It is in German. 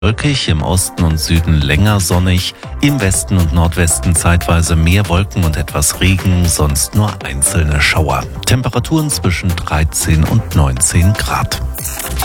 Wolkig, im Osten und Süden länger sonnig, im Westen und Nordwesten zeitweise mehr Wolken und etwas Regen, sonst nur einzelne Schauer. Temperaturen zwischen 13 und 19 Grad.